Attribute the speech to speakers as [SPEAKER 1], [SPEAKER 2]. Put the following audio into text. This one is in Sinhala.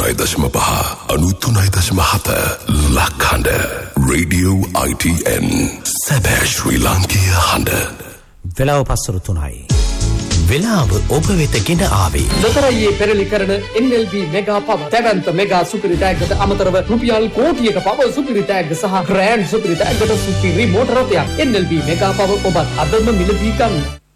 [SPEAKER 1] 93.5 93.7 ලක්හඬ Radio ITN සැබෑ ශ්‍රී ලාංකීය හඬ.
[SPEAKER 2] වෙලාව පස්වරු 3යි. වෙලාව ඔබ වෙත ගෙන ආවේ
[SPEAKER 3] දතරයේ පෙරලි කරන NLB මෙගා පව දැවන්ත මෙගා සුපිරි ටැග්ගට අමතරව රුපියල් කෝටියක පව සුපිරි ටැග්ග සහ ග්‍රෑන්ඩ් සුපිරි ටැග්ගට සුපිරි මෝටර රථයක් NLB මෙගා පව ඔබත් අදම මිලදී ගන්න.